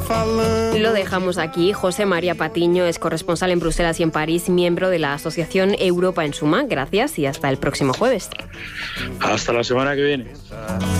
Lo dejamos aquí. José María Patiño es corresponsal en Bruselas y en París, miembro de la Asociación Europa en Suma. Gracias y hasta el próximo jueves. Hasta la semana que viene.